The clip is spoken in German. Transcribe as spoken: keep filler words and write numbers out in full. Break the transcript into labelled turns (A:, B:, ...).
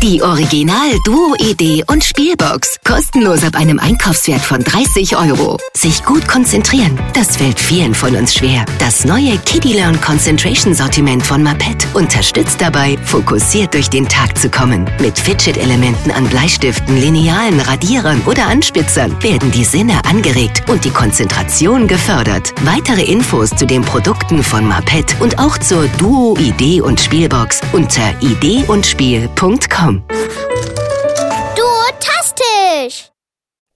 A: Die Original-Duo-Idee und Spielbox. Kostenlos ab einem Einkaufswert von dreißig Euro. Sich gut konzentrieren, das fällt vielen von uns schwer. Das neue Kiddie Learn Concentration Sortiment von Maped unterstützt dabei, fokussiert durch den Tag zu kommen. Mit Fidget-Elementen an Bleistiften, Linealen, Radierern oder Anspitzern werden die Sinne angeregt und die Konzentration gefördert. Weitere Infos zu den Produkten von Maped und auch zur Duo-Idee und Spielbox unter idee und spiel punkt com.
B: Duotastisch!